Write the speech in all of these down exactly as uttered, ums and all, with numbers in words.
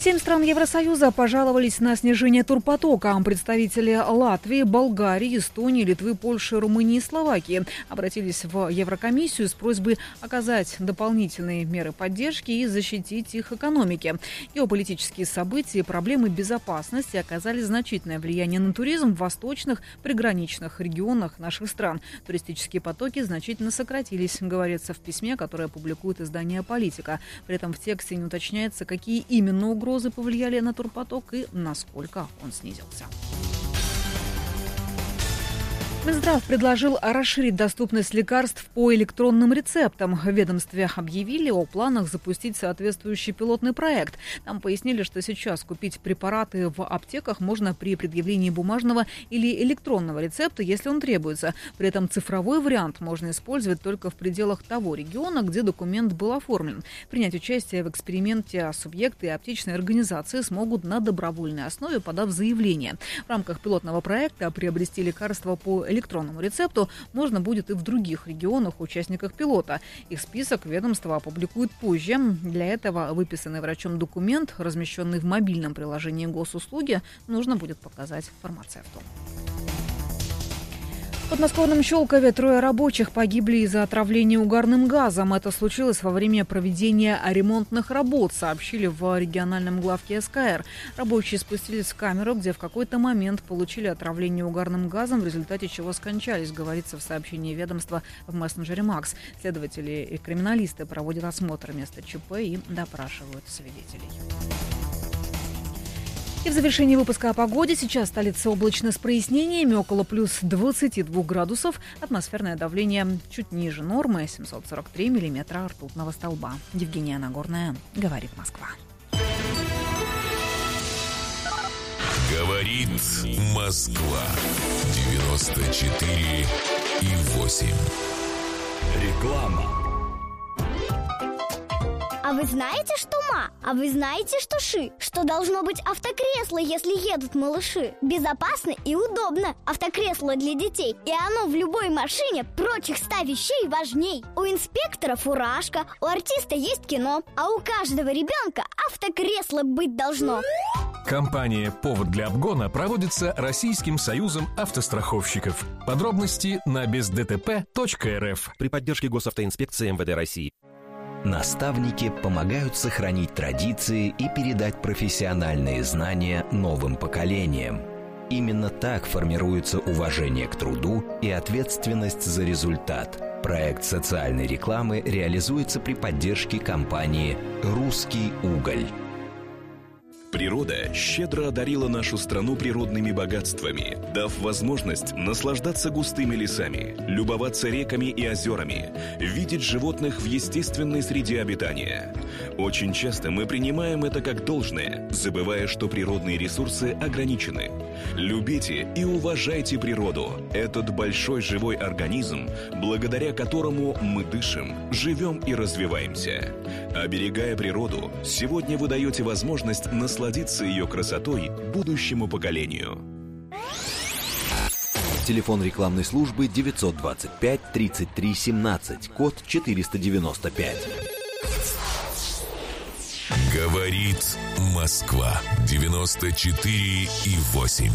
Семь стран Евросоюза пожаловались на снижение турпотока. Представители Латвии, Болгарии, Эстонии, Литвы, Польши, Румынии и Словакии обратились в Еврокомиссию с просьбой оказать дополнительные меры поддержки и защитить их экономики. Геополитические события и проблемы безопасности оказали значительное влияние на туризм в восточных приграничных регионах наших стран. Туристические потоки значительно сократились, говорится в письме, которое публикует издание «Политика». При этом в тексте не уточняется, какие именно угрозы повлияли на турпоток и насколько он снизился. Минздрав предложил расширить доступность лекарств по электронным рецептам. В ведомстве объявили о планах запустить соответствующий пилотный проект. Там пояснили, что сейчас купить препараты в аптеках можно при предъявлении бумажного или электронного рецепта, если он требуется. При этом цифровой вариант можно использовать только в пределах того региона, где документ был оформлен. Принять участие в эксперименте субъекты и аптечные организации смогут на добровольной основе, подав заявление. В рамках пилотного проекта приобрести лекарства по электронному рецепту можно будет и в других регионах, участниках пилота. Их список ведомство опубликует позже. Для этого выписанный врачом документ, размещенный в мобильном приложении госуслуги, нужно будет показать фармацевту. В подмосковном Щелкове трое рабочих погибли из-за отравления угарным газом. Это случилось во время проведения ремонтных работ, сообщили в региональном главке эс ка эр. Рабочие спустились в камеру, где в какой-то момент получили отравление угарным газом, в результате чего скончались, говорится в сообщении ведомства в мессенджере Макс. Следователи и криминалисты проводят осмотр места ЧП и допрашивают свидетелей. И в завершении выпуска о погоде. Сейчас столица облачно с прояснениями, около плюс двадцати двух градусов. Атмосферное давление чуть ниже нормы, семьсот сорок три миллиметра ртутного столба. Евгения Нагорная, говорит Москва. Говорит Москва. девяносто четыре и восемь. Реклама. А вы знаете, что ма? А вы знаете, что ши? Что должно быть автокресло, если едут малыши? Безопасно и удобно. Автокресло для детей. И оно в любой машине прочих ста вещей важней. У инспектора фуражка, у артиста есть кино, а у каждого ребенка автокресло быть должно. Компания «Повод для обгона» проводится Российским союзом автостраховщиков. Подробности на без дэ тэ пэ точка эр эф. При поддержке госавтоинспекции эм вэ дэ России. Наставники помогают сохранить традиции и передать профессиональные знания новым поколениям. Именно так формируется уважение к труду и ответственность за результат. Проект социальной рекламы реализуется при поддержке компании «Русский уголь». Природа щедро одарила нашу страну природными богатствами, дав возможность наслаждаться густыми лесами, любоваться реками и озерами, видеть животных в естественной среде обитания. Очень часто мы принимаем это как должное, забывая, что природные ресурсы ограничены. Любите и уважайте природу, этот большой живой организм, благодаря которому мы дышим, живем и развиваемся. Оберегая природу, сегодня вы даете возможность насладиться насладиться ее красотой будущему поколению. Телефон рекламной службы девятьсот двадцать пять тридцать три семнадцать, код четыреста девяносто пять. Говорит Москва. девяносто четыре и восемь.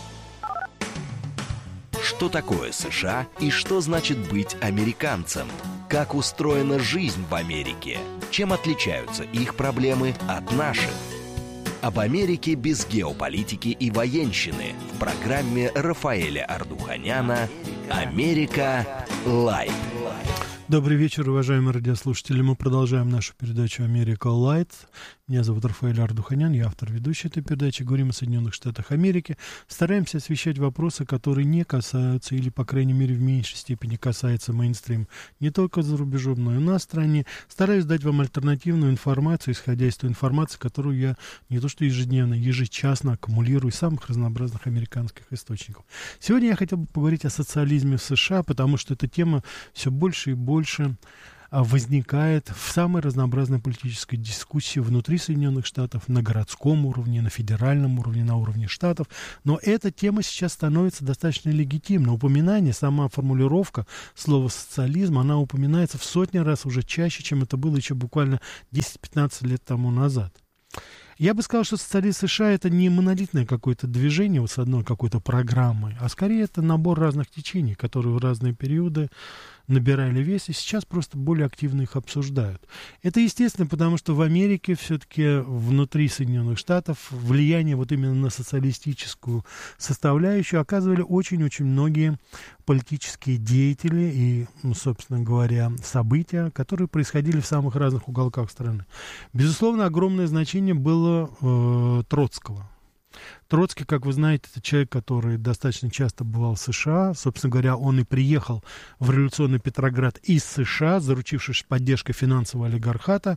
Что такое США и что значит быть американцем? Как устроена жизнь в Америке? Чем отличаются их проблемы от наших? Об Америке без геополитики и военщины в программе Рафаэля Ардуханяна «Америка Лайт». Добрый вечер, уважаемые радиослушатели. Мы продолжаем нашу передачу «Америка Лайт». Меня зовут Рафаэль Ардуханян, я автор ведущей этой передачи. Говорим о Соединенных Штатах Америки. Стараемся освещать вопросы, которые не касаются, или, по крайней мере, в меньшей степени касаются мейнстрим. Не только за рубежом, но и у нас в стране. Стараюсь дать вам альтернативную информацию, исходя из той информации, которую я не то что ежедневно, ежечасно аккумулирую из самых разнообразных американских источников. Сегодня я хотел бы поговорить о социализме в США, потому что эта тема все больше и больше возникает в самой разнообразной политической дискуссии внутри Соединенных Штатов, на городском уровне, на федеральном уровне, на уровне штатов. Но эта тема сейчас становится достаточно легитимной. Упоминание, сама формулировка слова «социализм», она упоминается в сотни раз уже чаще, чем это было еще буквально десять-пятнадцать лет тому назад. Я бы сказал, что социализм США — это не монолитное какое-то движение вот с одной какой-то программой, а скорее это набор разных течений, которые в разные периоды набирали вес, и сейчас просто более активно их обсуждают. Это естественно, потому что в Америке все-таки внутри Соединенных Штатов влияние вот именно на социалистическую составляющую оказывали очень-очень многие политические деятели и, ну, собственно говоря, события, которые происходили в самых разных уголках страны. Безусловно, огромное значение было э, Троцкого. Троцкий, как вы знаете, это человек, который достаточно часто бывал в США. Собственно говоря, он и приехал в революционный Петроград из США, заручившись поддержкой финансового олигархата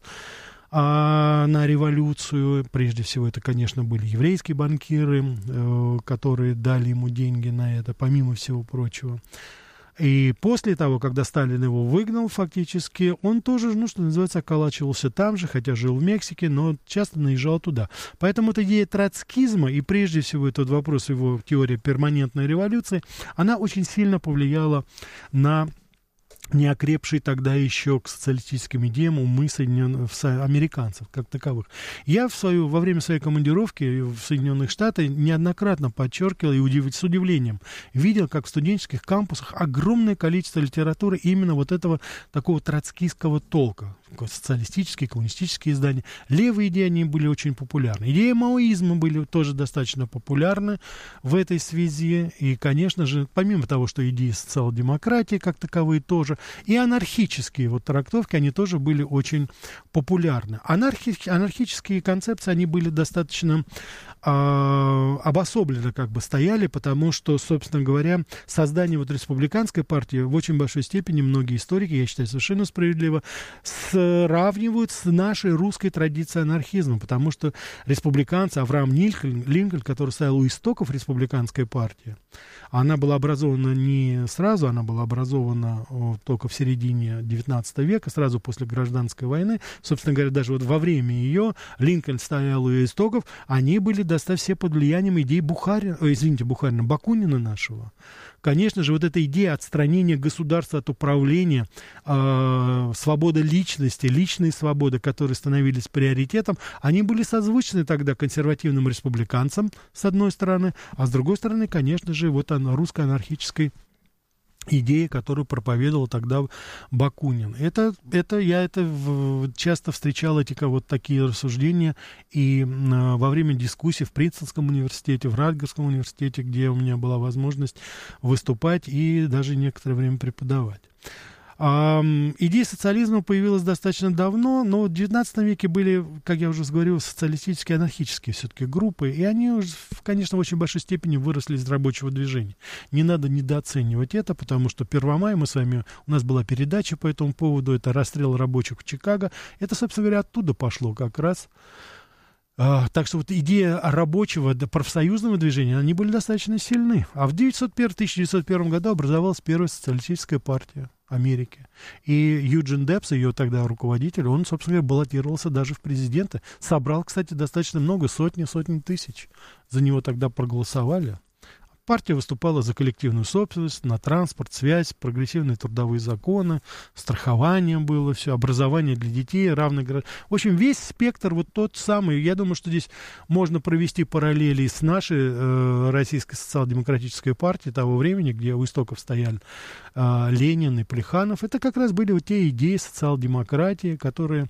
а, на революцию. Прежде всего, это, конечно, были еврейские банкиры, э, которые дали ему деньги на это, помимо всего прочего. И после того, когда Сталин его выгнал фактически, он тоже, ну, что называется, околачивался там же, хотя жил в Мексике, но часто наезжал туда. Поэтому эта идея троцкизма, и прежде всего этот вопрос его теории перманентной революции, она очень сильно повлияла на неокрепшие тогда еще к социалистическим идеям умы соединенных, американцев как таковых. Я в свою, во время своей командировки в Соединенных Штатах неоднократно подчеркивал и удив, с удивлением видел, как в студенческих кампусах огромное количество литературы именно вот этого такого троцкистского толка. Социалистические, коммунистические издания. Левые идеи, они были очень популярны. Идеи маоизма были тоже достаточно популярны в этой связи. И, конечно же, помимо того, что идеи социал-демократии как таковые тоже, и анархические вот трактовки, они тоже были очень популярны. Анархи, анархические концепции, они были достаточно э, обособленно как бы стояли, потому что, собственно говоря, создание вот республиканской партии в очень большой степени многие историки, я считаю, совершенно справедливо, сравнивают с нашей русской традицией анархизма, потому что республиканцы, Авраам Линкольн, Линкольн, который стоял у истоков республиканской партии, она была образована не сразу, она была образована о, только в середине девятнадцатого века, сразу после гражданской войны. Собственно говоря, даже вот во время ее Линкольн стоял у истоков, они были достаточно все под влиянием идей Бухарина, о, извините, Бухарина, Бакунина нашего. Конечно же, вот эта идея отстранения государства от управления, э, свобода личности, личные свободы, которые становились приоритетом, они были созвучны тогда консервативным республиканцам, с одной стороны, а с другой стороны, конечно же, вот она, русской анархической идеи, которую проповедовал тогда Бакунин. Это, это, я это в, часто встречал, эти вот такие рассуждения и э, во время дискуссий в Принстонском университете, в Радгерском университете, где у меня была возможность выступать и даже некоторое время преподавать. А, идея социализма появилась достаточно давно, но в девятнадцатом веке были, как я уже говорил, социалистические, анархические все-таки группы, и они, уже, конечно, в очень большой степени выросли из рабочего движения. Не надо недооценивать это, потому что Первомай, мы с вами, у нас была передача по этому поводу, это расстрел рабочих в Чикаго, это, собственно говоря, оттуда пошло как раз. А, так что вот идея рабочего, да, профсоюзного движения, они были достаточно сильны. А в тысяча девятьсот первом году образовалась первая социалистическая партия Америки. И Юджин Депс, ее тогда руководитель, он, собственно говоря, баллотировался даже в президенты. Собрал, кстати, достаточно много, сотни, сотни тысяч. За него тогда проголосовали. Партия выступала за коллективную собственность, на транспорт, связь, прогрессивные трудовые законы, страхование было все, образование для детей, равный граждан. В общем, весь спектр вот тот самый. Я думаю, что здесь можно провести параллели с нашей э, российской социал-демократической партией того времени, где у истоков стояли э, Ленин и Плеханов. Это как раз были вот те идеи социал-демократии, которые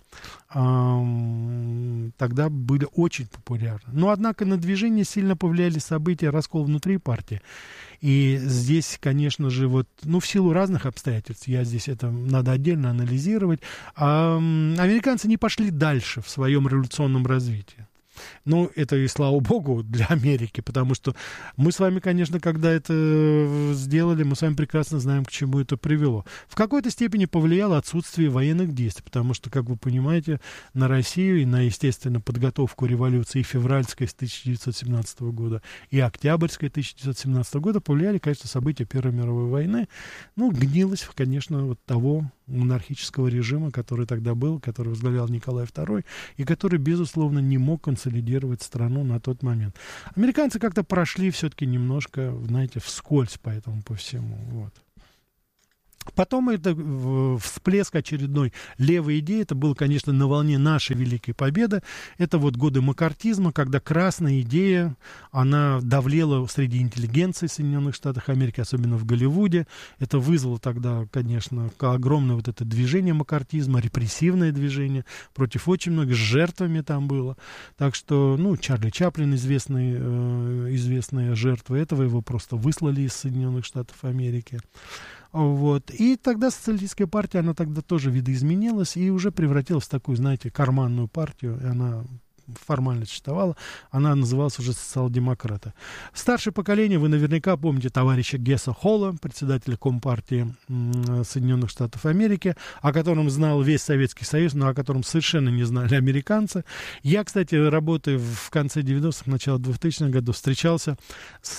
э, тогда были очень популярны. Но, однако, на движение сильно повлияли события, раскол внутри партии. И здесь, конечно же, вот, ну, в силу разных обстоятельств, я здесь это надо отдельно анализировать, а, американцы не пошли дальше в своем революционном развитии. Ну, это и слава богу для Америки, потому что мы с вами, конечно, когда это сделали, мы с вами прекрасно знаем, к чему это привело. В какой-то степени повлияло отсутствие военных действий, потому что, как вы понимаете, на Россию и на, естественно, подготовку революции февральской с тысяча девятьсот семнадцатого года и октябрьской тысяча девятьсот семнадцатого года повлияли, конечно, события Первой мировой войны. Ну, гнилость, конечно, вот того монархического режима, который тогда был, который возглавлял Николай второй, и который, безусловно, не мог консолидировать страну на тот момент. Американцы как-то прошли все-таки немножко, знаете, вскользь по этому, по всему. Вот. Потом это всплеск очередной левой идеи, это было, конечно, на волне нашей Великой Победы. Это вот годы маккартизма, когда красная идея, она давлела среди интеллигенции Соединенных Штатов Америки, особенно в Голливуде. Это вызвало тогда, конечно, огромное вот это движение маккартизма, репрессивное движение против очень многих, с жертвами там было. Так что, ну, Чарли Чаплин, известный, э, известная жертва этого, его просто выслали из Соединенных Штатов Америки. Вот. И тогда социалистическая партия, она тогда тоже видоизменилась и уже превратилась в такую, знаете, карманную партию. И она формально существовала, она называлась уже социал-демократы. Старшее поколение, вы наверняка помните товарища Гесса Холла, председателя Компартии Соединенных Штатов Америки, о котором знал весь Советский Союз, но о котором совершенно не знали американцы. Я, кстати, работая в конце девяностых, начало двухтысячных годов, встречался с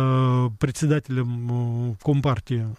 председателем Компартии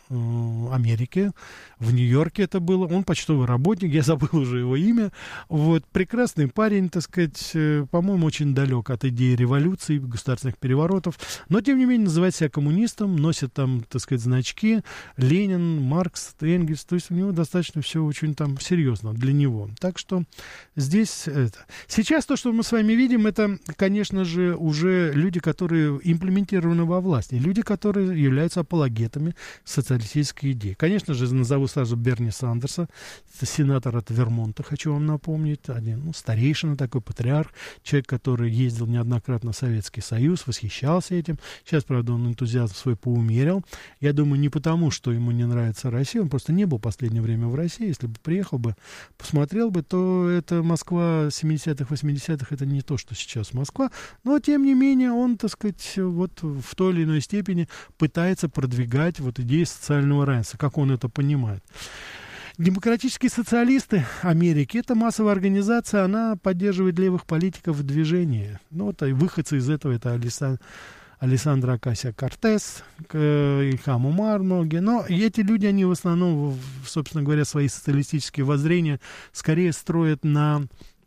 Америки в Нью-Йорке это было. Он почтовый работник, я забыл уже его имя. Вот, прекрасный парень, так сказать, по-моему, очень далек от идеи революции, государственных переворотов, но, тем не менее, называет себя коммунистом, носит там, так сказать, значки, Ленин, Маркс, Энгельс, то есть у него достаточно все очень там серьезно для него. Так что здесь это. Сейчас то, что мы с вами видим, это, конечно же, уже люди, которые имплементированы во власти, люди, которые являются апологетами социалистической идеи. Конечно же, назову сразу Берни Сандерса, сенатор от Вермонта, хочу вам напомнить, один, ну, старейшина такой, патриарх, человек, который ездил неоднократно в Советский Союз, восхищался этим. Сейчас, правда, он энтузиазм свой поумерил. Я думаю, не потому, что ему не нравится Россия, он просто не был в последнее время в России. Если бы приехал бы, посмотрел бы, то это Москва семидесятых, восьмидесятых, это не то, что сейчас Москва. Но, тем не менее, он, так сказать, вот в той или иной степени пытается продвигать вот идеи социального равенства, как он это понимает. Демократические социалисты Америки, это массовая организация, она поддерживает левых политиков в движении. Ну, вот и выходцы из этого, это Алисан, Алессандро Окасио-Кортес, Ильхам Умар, многие. Но эти люди, они в основном, собственно говоря, свои социалистические воззрения скорее строят на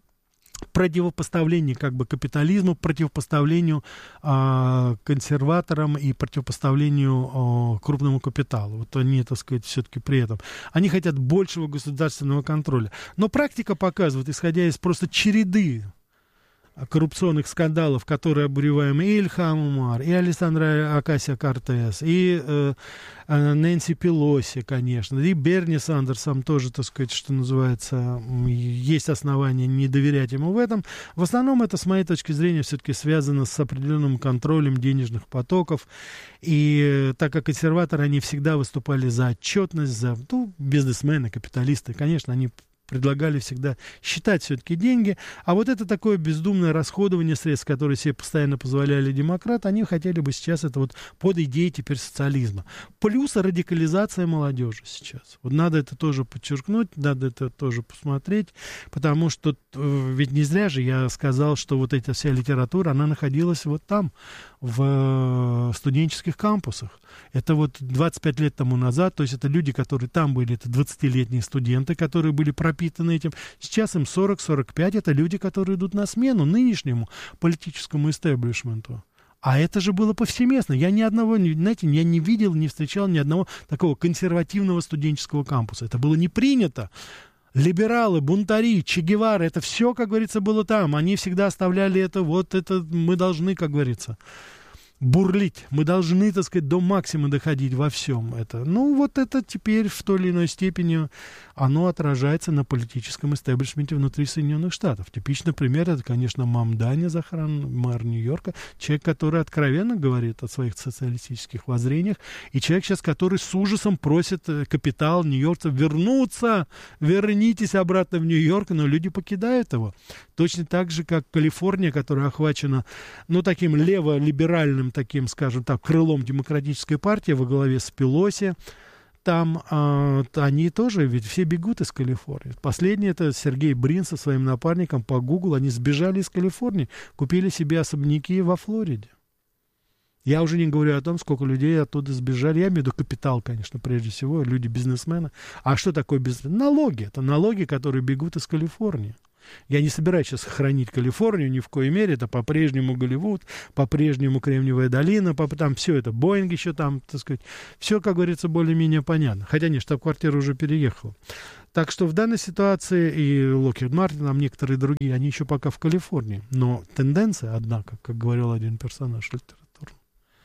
противопоставлению как бы капитализму, противопоставлению э, консерваторам и противопоставлению э, крупному капиталу. Вот они, так сказать, все-таки при этом. Они хотят большего государственного контроля. Но практика показывает, исходя из просто череды коррупционных скандалов, которые обуреваем и Ильхам Умар, и Алессандро Окасио-Кортес, и э, э, Нэнси Пелоси, конечно, и Берни Сандерсом тоже, так сказать, что называется, есть основания не доверять ему в этом. В основном это, с моей точки зрения, все-таки связано с определенным контролем денежных потоков. И так как консерваторы, они всегда выступали за отчетность, за, ну, бизнесмены, капиталисты, конечно, они предлагали всегда считать все-таки деньги, а вот это такое бездумное расходование средств, которые себе постоянно позволяли демократы, они хотели бы сейчас это вот под идеей теперь социализма. Плюс радикализация молодежи сейчас. Вот надо это тоже подчеркнуть, надо это тоже посмотреть, потому что ведь не зря же я сказал, что вот эта вся литература, она находилась вот там, в студенческих кампусах. Это вот двадцать пять лет тому назад, то есть это люди, которые там были, это двадцатилетние студенты, которые были пропитаны этим. Сейчас им сорок - сорок пять, это люди, которые идут на смену нынешнему политическому истеблишменту. А это же было повсеместно. Я ни одного, знаете, я не видел, не встречал ни одного такого консервативного студенческого кампуса. Это было не принято. Либералы, бунтари, Че Гевара, это все, как говорится, было там. Они всегда оставляли это, вот это мы должны, как говорится, бурлить. Мы должны, так сказать, до максимума доходить во всем это. Ну, вот это теперь в той или иной степени оно отражается на политическом истеблишменте внутри Соединенных Штатов. Типичный пример, это, конечно, Мамдани Захаран, мэр Нью-Йорка, человек, который откровенно говорит о своих социалистических воззрениях, и человек сейчас, который с ужасом просит капитал нью-йоркцев вернуться, вернитесь обратно в Нью-Йорк, но люди покидают его. Точно так же, как Калифорния, которая охвачена, ну, таким лево-либеральным, таким, скажем так, крылом демократической партии во главе с Пелоси, там э, они тоже, ведь все бегут из Калифорнии. Последний это Сергей Брин со своим напарником по Google, они сбежали из Калифорнии, купили себе особняки во Флориде. Я уже не говорю о том, сколько людей оттуда сбежали. Я имею в виду капитал, конечно, прежде всего, люди-бизнесмены. А что такое бизнесмен? Налоги. Это налоги, которые бегут из Калифорнии. Я не собираюсь сейчас хранить Калифорнию ни в коей мере. Это по-прежнему Голливуд, по-прежнему Кремниевая долина, по- там все это, Боинг еще там, так сказать. Все, как говорится, более-менее понятно. Хотя нет, штаб-квартира уже переехала. Так что в данной ситуации и Локхид Мартин, там некоторые другие, они еще пока в Калифорнии. Но тенденция, однако, как говорил один персонаж литературный.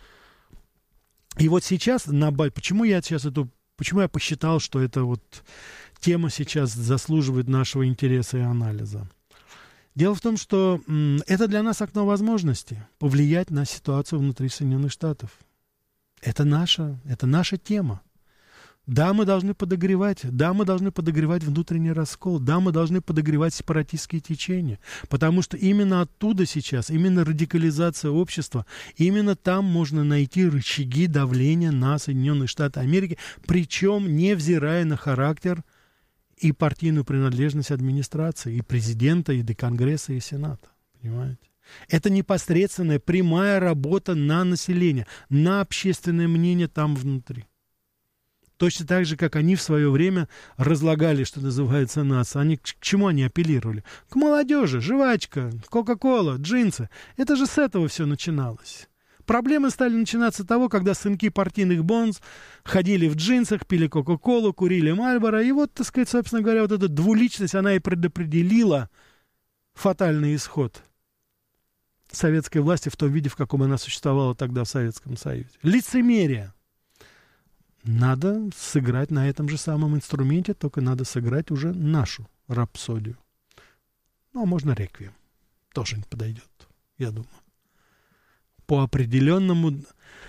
И вот сейчас, на, почему я сейчас эту, почему я посчитал, что эта вот тема сейчас заслуживает нашего интереса и анализа? Дело в том, что м, это для нас окно возможности повлиять на ситуацию внутри Соединенных Штатов. Это наша, это наша тема. Да, мы должны подогревать, да, мы должны подогревать внутренний раскол, да, мы должны подогревать сепаратистские течения, потому что именно оттуда сейчас, именно радикализация общества, именно там можно найти рычаги давления на Соединенные Штаты Америки, причем невзирая на характер и партийную принадлежность администрации, и президента, и до Конгресса, и Сената, понимаете? Это непосредственная прямая работа на население, на общественное мнение там внутри. Точно так же, как они в свое время разлагали, что называется, нацию. Они, к чему они апеллировали? К молодежи, жвачка, кока-кола, джинсы. Это же с этого все начиналось. Проблемы стали начинаться с того, когда сынки партийных бонз ходили в джинсах, пили кока-колу, курили Мальборо. И вот, так сказать, собственно говоря, вот эта двуличность, она и предопределила фатальный исход советской власти в том виде, в каком она существовала тогда в Советском Союзе. Лицемерие. Надо сыграть на этом же самом инструменте, только надо сыграть уже нашу рапсодию. Ну, а можно реквием. Тоже не подойдет, я думаю. По определенному,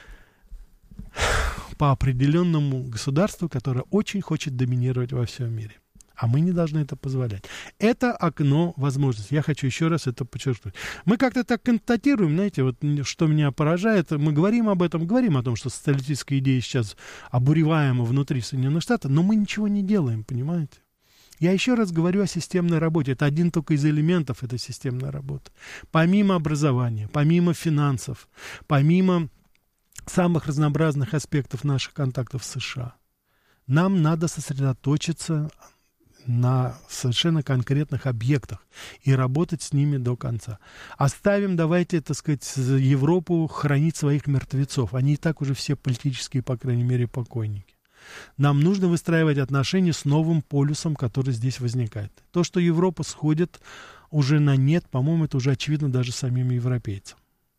по определенному государству, которое очень хочет доминировать во всем мире. А мы не должны это позволять. Это окно возможностей. Я хочу еще раз это подчеркнуть. Мы как-то так констатируем, знаете, вот что меня поражает. Мы говорим об этом, говорим о том, что социалистическая идея сейчас обуреваема внутри Соединенных Штатов, но мы ничего не делаем, понимаете? Я еще раз говорю о системной работе. Это один только из элементов этой системной работы. Помимо образования, помимо финансов, помимо самых разнообразных аспектов наших контактов с США, нам надо сосредоточиться на совершенно конкретных объектах и работать с ними до конца. Оставим, давайте, так сказать, Европу хранить своих мертвецов. Они и так уже все политические, по крайней мере, покойники. Нам нужно выстраивать отношения с новым полюсом, который здесь возникает. То, что Европа сходит уже на нет, по-моему, это уже очевидно даже самим европейцам.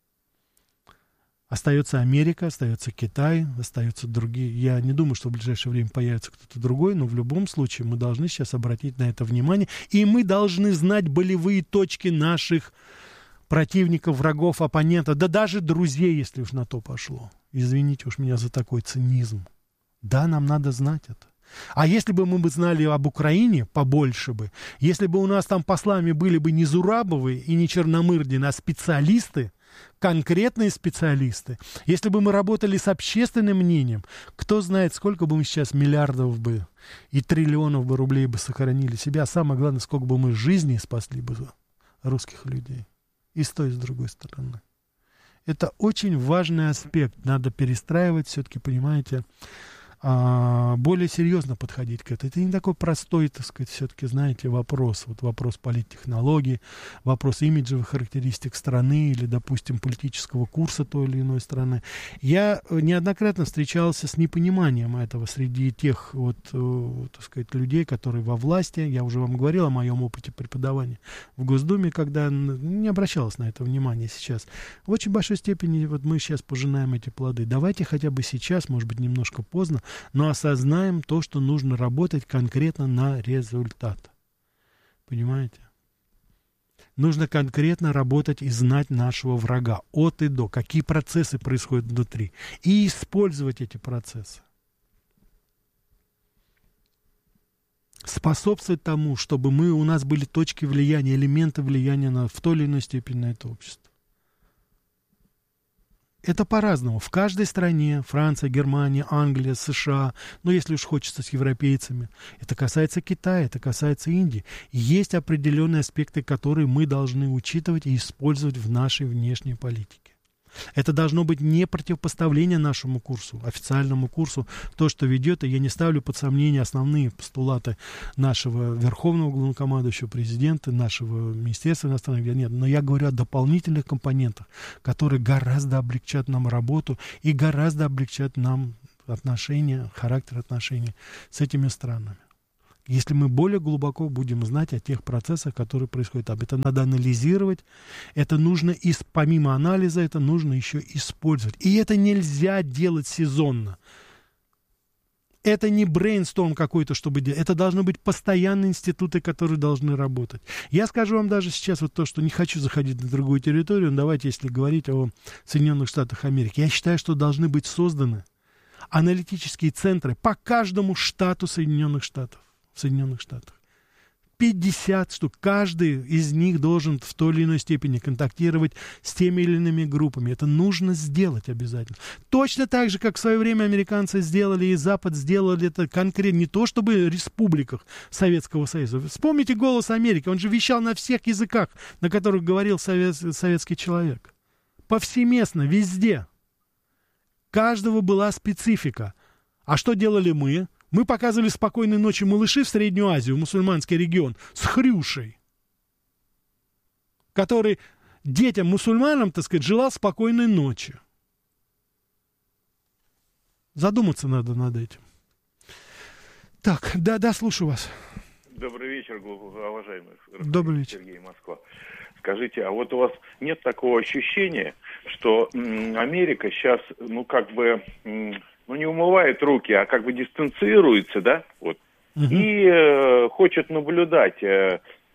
Остается Америка, остается Китай, остаются другие. Я не думаю, что в ближайшее время появится кто-то другой, но в любом случае мы должны сейчас обратить на это внимание. И мы должны знать болевые точки наших противников, врагов, оппонентов, да даже друзей, если уж на то пошло. Извините уж меня за такой цинизм. Да, нам надо знать это. А если бы мы бы знали об Украине побольше бы, если бы у нас там послами были бы не Зурабовы и не Черномырдин, а специалисты, конкретные специалисты, если бы мы работали с общественным мнением, кто знает, сколько бы мы сейчас миллиардов бы и триллионов бы рублей бы сохранили себя, а самое главное, сколько бы мы жизней спасли бы русских людей. И с той, и с другой стороны. Это очень важный аспект. Надо перестраивать, все-таки, понимаете, более серьезно подходить к этому. Это не такой простой, так сказать, все-таки, знаете, вопрос. Вот вопрос политтехнологии, вопрос имиджевых характеристик страны или, допустим, политического курса той или иной страны. Я неоднократно встречался с непониманием этого среди тех, вот, так сказать, людей, которые во власти. Я уже вам говорил о моем опыте преподавания в Госдуме, когда не обращалась на это внимание сейчас. В очень большой степени вот мы сейчас пожинаем эти плоды. Давайте хотя бы сейчас, может быть, немножко поздно, но осознаем то, что нужно работать конкретно на результат. Понимаете? Нужно конкретно работать и знать нашего врага от и до, какие процессы происходят внутри, и использовать эти процессы. Способствовать тому, чтобы мы, у нас были точки влияния, элементы влияния на, в той или иной степени на это общество. Это по-разному. В каждой стране, Франция, Германия, Англия, США, ну, если уж хочется с европейцами, это касается Китая, это касается Индии. Есть определенные аспекты, которые мы должны учитывать и использовать в нашей внешней политике. Это должно быть не противопоставление нашему курсу, официальному курсу, то, что ведет, и я не ставлю под сомнение основные постулаты нашего Верховного Главнокомандующего, президента, нашего Министерства иностранных дел. Нет, но я говорю о дополнительных компонентах, которые гораздо облегчат нам работу и гораздо облегчат нам отношения, характер отношений с этими странами. Если мы более глубоко будем знать о тех процессах, которые происходят. Об этом надо анализировать. Это нужно, и помимо анализа, это нужно еще использовать. И это нельзя делать сезонно. Это не брейнсторм какой-то, чтобы делать. Это должны быть постоянные институты, которые должны работать. Я скажу вам даже сейчас вот то, что не хочу заходить на другую территорию. Но давайте, если говорить о Соединенных Штатах Америки. Я считаю, что должны быть созданы аналитические центры по каждому штату Соединенных Штатов. В Соединенных Штатах. пятьдесят штук. Каждый из них должен в той или иной степени контактировать с теми или иными группами. Это нужно сделать обязательно. Точно так же, как в свое время американцы сделали, и Запад сделали это конкретно. Не то, чтобы в республиках Советского Союза. Вспомните «Голос Америки». Он же вещал на всех языках, на которых говорил совет, советский человек. Повсеместно, везде. Каждого была специфика. А что делали мы? Мы показывали «Спокойной ночи, малыши» в Среднюю Азию, в мусульманский регион, с Хрюшей, который детям-мусульманам, так сказать, желал спокойной ночи. Задуматься надо над этим. Так, да, да, слушаю вас. Добрый вечер, уважаемый. Добрый вечер. Сергей, Москва. Скажите, а вот у вас нет такого ощущения, что м, Америка сейчас, ну, как бы... М, ну, не умывает руки, а как бы дистанцируется, да, вот, угу. и э, хочет наблюдать, э,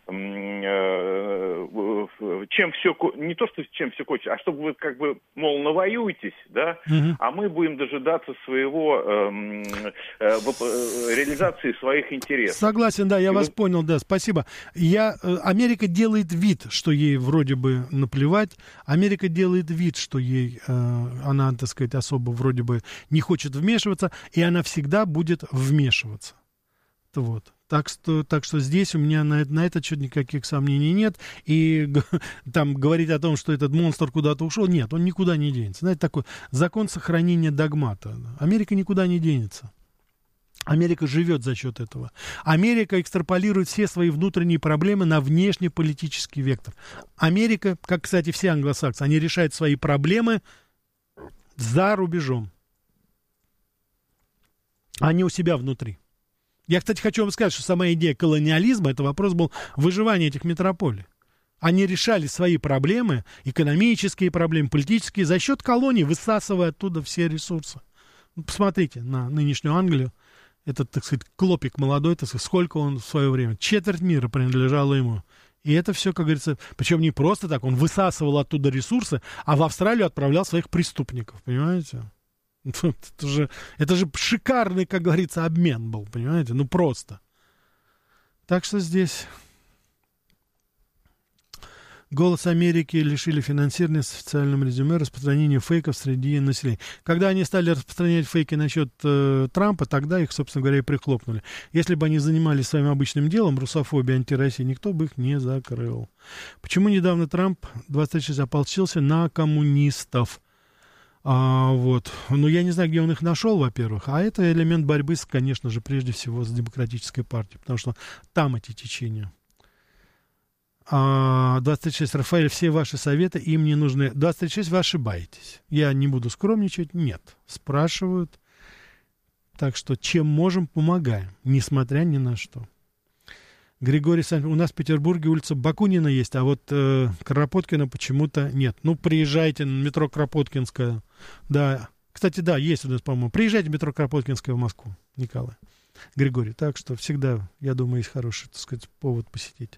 э, чем все, не то, что чем все кончится, а чтобы вы как бы, мол, навоюетесь, да, угу. а мы будем дожидаться своего, э, э, э, реализации своих интересов. Согласен, да, я и вас вы... понял, да, спасибо. Я, э, Америка делает вид, что ей вроде бы наплевать, Америка делает вид, что ей, э, она, так сказать, особо вроде бы не хочет вмешиваться, и она всегда будет вмешиваться. Вот. Так что, так что здесь у меня на, на этот счет никаких сомнений нет. И там говорить о том, что этот монстр куда-то ушел, нет, он никуда не денется. Знаете, такой закон сохранения догмата. Америка никуда не денется. Америка живет за счет этого. Америка экстраполирует все свои внутренние проблемы на внешнеполитический вектор. Америка, как, кстати, все англосаксы, они решают свои проблемы за рубежом, а не у себя внутри. Я, кстати, хочу вам сказать, что сама идея колониализма, это вопрос был выживания этих метрополий. Они решали свои проблемы, экономические проблемы, политические, за счет колоний, высасывая оттуда все ресурсы. Посмотрите на нынешнюю Англию. Этот, так сказать, клопик молодой, так сказать, сколько он в свое время. Четверть мира принадлежало ему. И это все, как говорится, причем не просто так, он высасывал оттуда ресурсы, а в Австралию отправлял своих преступников, понимаете? Это же, это же шикарный, как говорится, обмен был, понимаете? Ну, просто. Так что здесь «Голос Америки» лишили финансирования с официальным резюме распространения фейков среди населения. Когда они стали распространять фейки насчет э, Трампа, тогда их, собственно говоря, и прихлопнули. Если бы они занимались своим обычным делом, русофобией, антироссией, никто бы их не закрыл. Почему недавно Трамп двадцать шесть ополчился на коммунистов? А, вот. Ну, я не знаю, где он их нашел, во-первых. А это элемент борьбы, с, конечно же, прежде всего с Демократической партией, потому что там эти течения. А, двадцать шесть, Рафаэль, все ваши советы им не нужны. двадцать шесть, вы ошибаетесь. Я не буду скромничать. Нет. Спрашивают. Так что, чем можем, помогаем, несмотря ни на что. Григорий Санкт, у нас в Петербурге улица Бакунина есть, а вот э, Кропоткина почему-то нет. Ну, приезжайте на метро Кропоткинская. Да, кстати, да, есть у нас, по-моему. Приезжайте в метро Кропоткинская в Москву, Николай. Григорий, так что всегда, я думаю, есть хороший, так сказать, повод посетить.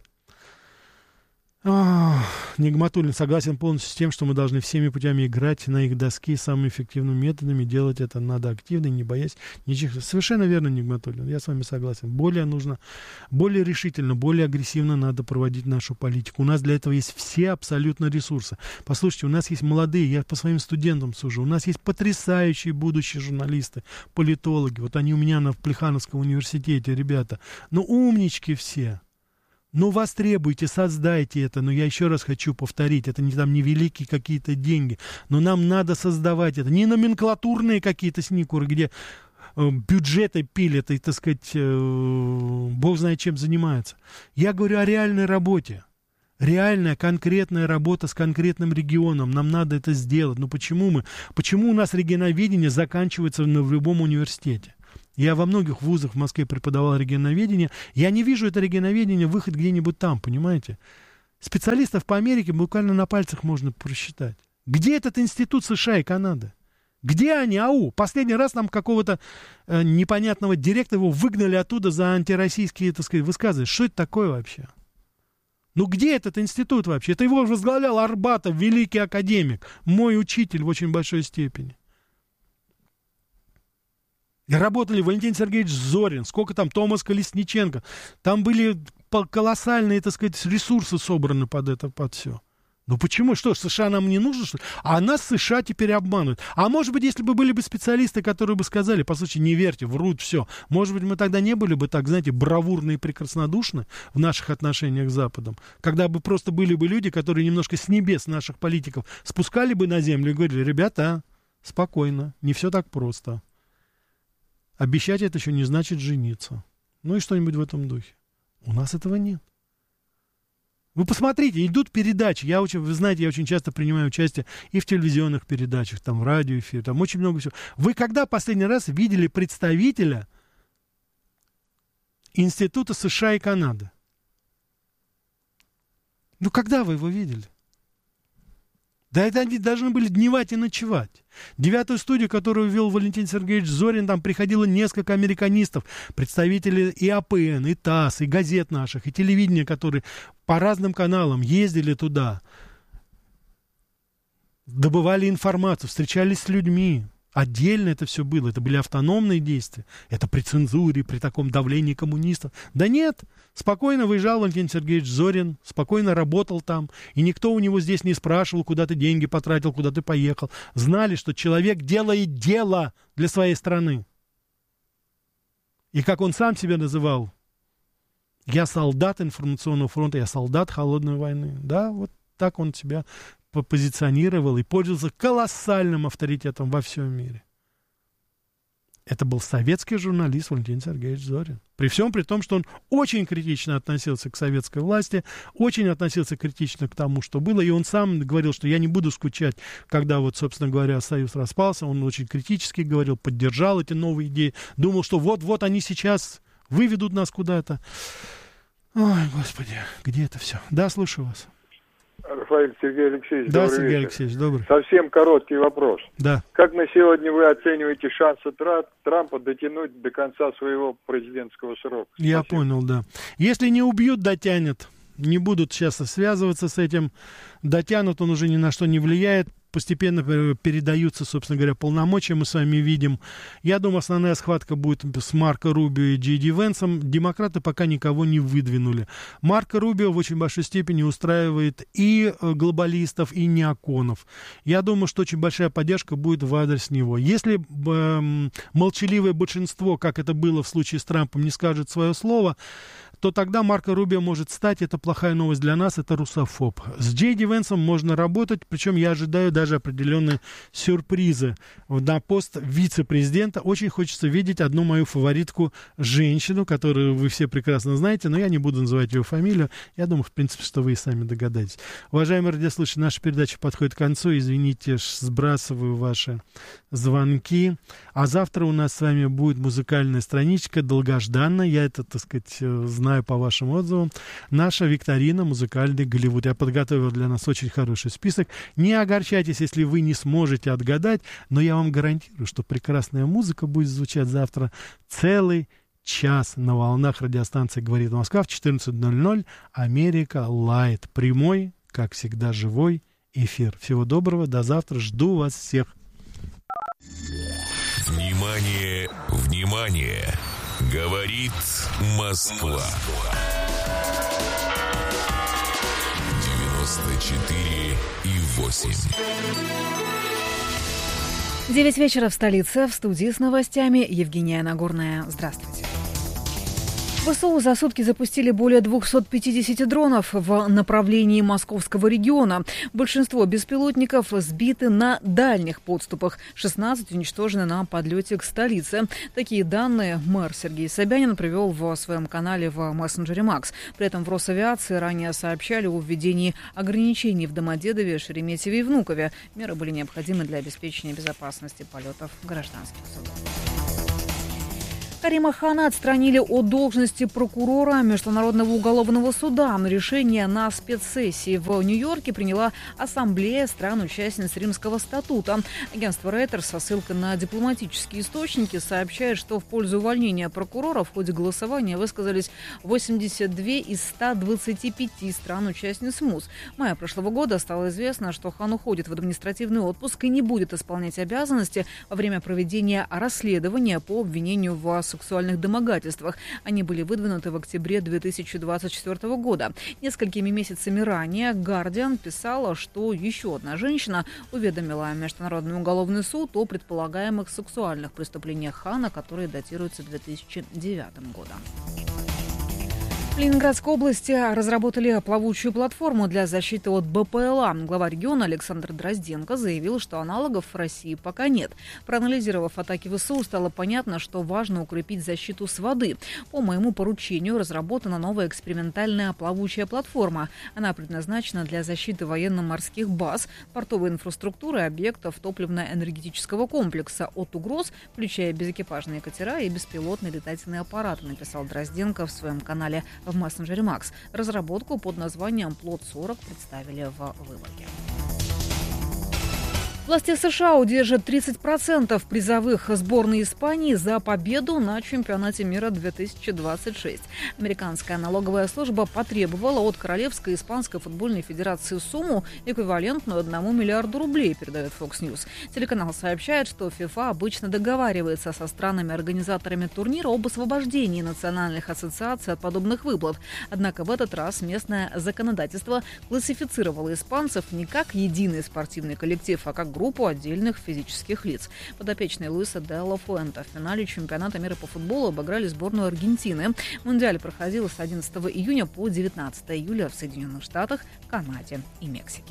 Нигматуллин согласен полностью с тем, что мы должны всеми путями играть на их доске самыми эффективными методами. Делать это надо активно, не боясь ничего. Совершенно верно, Нигматуллин. Я с вами согласен. Более нужно, более решительно, более агрессивно надо проводить нашу политику. У нас для этого есть все абсолютно ресурсы. Послушайте, у нас есть молодые, я по своим студентам сужу, у нас есть потрясающие будущие журналисты, политологи. Вот они у меня на Плехановском университете, ребята. Ну, умнички все. Ну, востребуйте, создайте это. Но я еще раз хочу повторить, это не, там, не великие какие-то деньги. Но нам надо создавать это. Не номенклатурные какие-то сникуры, где э, бюджеты пилят и, так сказать, э, бог знает чем занимаются. Я говорю о реальной работе. Реальная, конкретная работа с конкретным регионом. Нам надо это сделать. Но почему мы? Почему у нас регионоведение заканчивается в любом университете? Я во многих вузах в Москве преподавал регионоведение. Я не вижу это регионоведение выход где-нибудь там, понимаете? Специалистов по Америке буквально на пальцах можно просчитать. Где этот институт США и Канады? Где они? Ау! Последний раз нам какого-то э, непонятного директора его выгнали оттуда за антироссийские, так сказать, высказывания. Что это такое вообще? Ну где этот институт вообще? Это его возглавлял Арбатов, великий академик, мой учитель в очень большой степени. Работали Валентин Сергеевич Зорин, сколько там, Томас Колесниченко. Там были колоссальные, так сказать, ресурсы собраны под это, под все. Ну почему? Что, США нам не нужно, что ли? А нас США теперь обманывают. А может быть, если бы были бы специалисты, которые бы сказали, по сути, не верьте, врут, все. Может быть, мы тогда не были бы так, знаете, бравурны и прекраснодушны в наших отношениях с Западом. Когда бы просто были бы люди, которые немножко с небес наших политиков спускали бы на землю и говорили, ребята, спокойно, не все так просто. Обещать это еще не значит жениться. Ну и что-нибудь в этом духе. У нас этого нет. Вы посмотрите, идут передачи. Я очень, вы знаете, я очень часто принимаю участие и в телевизионных передачах, там, в радиоэфире, там очень много всего. Вы когда последний раз видели представителя Института США и Канады? Ну, когда вы его видели? Да это они должны были дневать и ночевать. Девятую студию, которую вел Валентин Сергеевич Зорин, там приходило несколько американистов, представители и АПН, и ТАСС, и газет наших, и телевидения, которые по разным каналам ездили туда, добывали информацию, встречались с людьми. Отдельно это все было, это были автономные действия. Это при цензуре, при таком давлении коммунистов. Да нет, спокойно выезжал Валентин Сергеевич Зорин, спокойно работал там. И никто у него здесь не спрашивал, куда ты деньги потратил, куда ты поехал. Знали, что человек делает дело для своей страны. И как он сам себя называл, я солдат информационного фронта, я солдат холодной войны. Да, вот так он себя позиционировал и пользовался колоссальным авторитетом во всем мире. Это был советский журналист Валентин Сергеевич Зорин. При всем при том, что он очень критично относился к советской власти, очень относился критично к тому, что было, и он сам говорил, что я не буду скучать, когда вот, собственно говоря, Союз распался. Он очень критически говорил, поддержал эти новые идеи, думал, что вот-вот они сейчас выведут нас куда-то. Ой, Господи, где это все? Да, слушаю вас. Рафаэль Сергей Алексеевич, да, добрый Сергей вечер. Алексеевич, добрый. Совсем короткий вопрос. Да. Как на сегодня вы оцениваете шансы Трампа дотянуть до конца своего президентского срока? Я Спасибо. понял, да. Если не убьют, дотянет. Не будут сейчас связываться с этим. Дотянут, он уже ни на что не влияет. Постепенно передаются, собственно говоря, полномочия, мы с вами видим. Я думаю, основная схватка будет с Марко Рубио и Джей Ди Венсом. Демократы пока никого не выдвинули. Марко Рубио в очень большой степени устраивает и глобалистов, и неоконов. Я думаю, что очень большая поддержка будет в адрес него. Если э, молчаливое большинство, как это было в случае с Трампом, не скажет свое слово, то тогда Марко Рубио может стать, это плохая новость для нас, это русофоб. С Джей Ди Венсом можно работать, причем я ожидаю даже определенные сюрпризы. На пост вице-президента очень хочется видеть одну мою фаворитку, женщину, которую вы все прекрасно знаете, но я не буду называть ее фамилию. Я думаю, в принципе, что вы и сами догадаетесь. Уважаемые радиослушатели, наша передача подходит к концу. Извините, сбрасываю ваши звонки. А завтра у нас с вами будет музыкальная страничка, долгожданная. Я это, так сказать, знаю по вашим отзывам. Наша викторина «Музыкальный Голливуд». Я подготовил для нас очень хороший список. Не огорчайтесь, если вы не сможете отгадать, но я вам гарантирую, что прекрасная музыка будет звучать завтра целый час на волнах радиостанции «Говорит Москва» в четырнадцать ноль ноль. Америка Лайт. Прямой, как всегда, живой эфир. Всего доброго, до завтра. Жду вас всех. Внимание, внимание! Говорит Москва. девяносто четыре и восемь. Девять вечера в столице. В студии с новостями Евгения Нагорная. Здравствуйте. ВСУ за сутки запустили более двести пятьдесят дронов в направлении московского региона. Большинство беспилотников сбиты на дальних подступах. шестнадцать уничтожены на подлете к столице. Такие данные мэр Сергей Собянин привел в своем канале в мессенджере Макс. При этом в Росавиации ранее сообщали о введении ограничений в Домодедове, Шереметьеве и Внукове. Меры были необходимы для обеспечения безопасности полетов гражданских судов. Карима Хана отстранили от должности прокурора Международного уголовного суда. Решение на спецсессии в Нью-Йорке приняла Ассамблея стран-участниц Римского статута. Агентство Reuters со ссылкой на дипломатические источники сообщает, что в пользу увольнения прокурора в ходе голосования высказались восемьдесят две из ста двадцати пяти стран-участниц МУС. В мае прошлого года стало известно, что Хан уходит в административный отпуск и не будет исполнять обязанности во время проведения расследования по обвинению в сексуальных домогательствах. Они были выдвинуты в октябре две тысячи двадцать четвёртого года. Несколькими месяцами ранее «Гардиан» писала, что еще одна женщина уведомила Международный уголовный суд о предполагаемых сексуальных преступлениях Хана, которые датируются две тысячи девятым годом. В Ленинградской области разработали плавучую платформу для защиты от БПЛА. Глава региона Александр Дрозденко заявил, что аналогов в России пока нет. Проанализировав атаки ВСУ, стало понятно, что важно укрепить защиту с воды. По моему поручению разработана новая экспериментальная плавучая платформа. Она предназначена для защиты военно-морских баз, портовой инфраструктуры, объектов топливно-энергетического комплекса от угроз, включая безэкипажные катера и беспилотные летательные аппараты, написал Дрозденко в своем канале в мессенджере Макс. Разработку под названием Плот сорок представили в Выборге. Власти США удержат тридцать процентов призовых сборной Испании за победу на чемпионате мира две тысячи двадцать шесть. Американская налоговая служба потребовала от Королевской испанской футбольной федерации сумму, эквивалентную одному миллиарду рублей, передает Fox News. Телеканал сообщает, что ФИФА обычно договаривается со странами-организаторами турнира об освобождении национальных ассоциаций от подобных выплат. Однако в этот раз местное законодательство классифицировало испанцев не как единый спортивный коллектив, а как группу отдельных физических лиц. Подопечные Луиса де ла Фуэнте в финале чемпионата мира по футболу обыграли сборную Аргентины. Мундиаль проходил с одиннадцатого июня по девятнадцатое июля в Соединенных Штатах, Канаде и Мексике.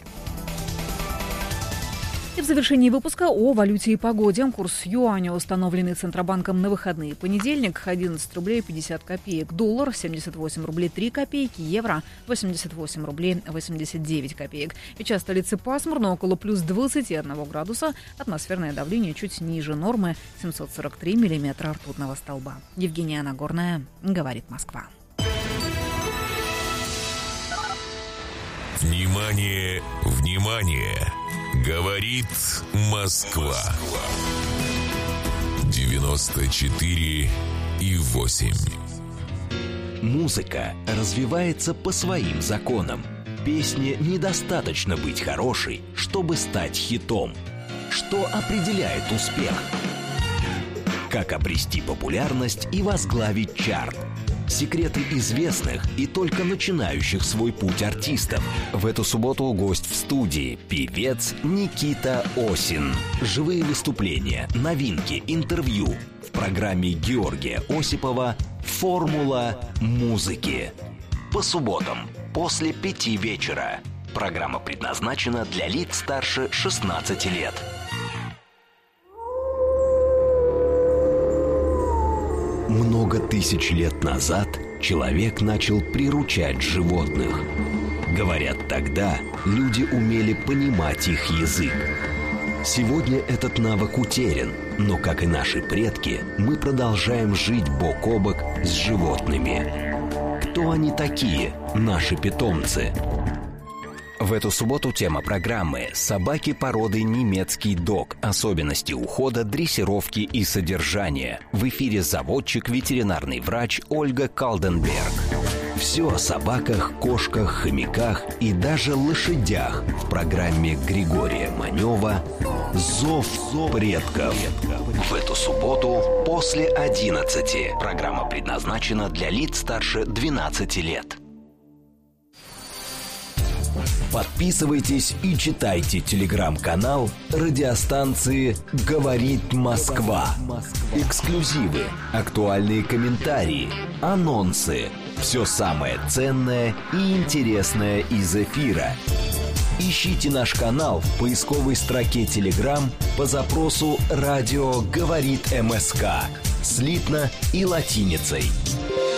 И в завершении выпуска о валюте и погоде. Курс юаня, установленный Центробанком на выходные. Понедельник – одиннадцать рублей пятьдесят копеек. Доллар – семьдесят восемь рублей три копейки. Евро – восемьдесят восемь рублей восемьдесят девять копеек. Сейчас в столице пасмурно, около плюс двадцати одного градуса. Атмосферное давление чуть ниже нормы – семьсот сорок три миллиметра ртутного столба. Евгения Нагорная, говорит Москва. Внимание, внимание! Говорит Москва. девяносто четыре и восемь. Музыка развивается по своим законам. Песне недостаточно быть хорошей, чтобы стать хитом. Что определяет успех? Как обрести популярность и возглавить чарт? Секреты известных и только начинающих свой путь артистов. В эту субботу гость в студии – певец Никита Осин. Живые выступления, новинки, интервью в программе Георгия Осипова «Формула музыки». По субботам после пяти вечера. Программа предназначена для лиц старше шестнадцати лет. Много тысяч лет назад человек начал приручать животных. Говорят, тогда люди умели понимать их язык. Сегодня этот навык утерян, но, как и наши предки, мы продолжаем жить бок о бок с животными. Кто они такие, наши питомцы? В эту субботу тема программы «Собаки породы немецкий дог. Особенности ухода, дрессировки и содержания». В эфире заводчик, ветеринарный врач Ольга Калденберг. Все о собаках, кошках, хомяках и даже лошадях в программе Григория Манева «Зов предков». В эту субботу после одиннадцати. Программа предназначена для лиц старше двенадцати лет. Подписывайтесь и читайте телеграм-канал радиостанции «Говорит Москва». Эксклюзивы, актуальные комментарии, анонсы. Все самое ценное и интересное из эфира. Ищите наш канал в поисковой строке Telegram по запросу «Радио говорит МСК» слитно и латиницей.